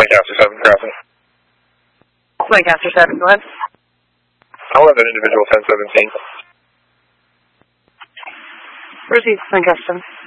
Lancaster 7, crossing. Lancaster 7, go ahead. I'll have that individual 1017. Receive Lancaster 7.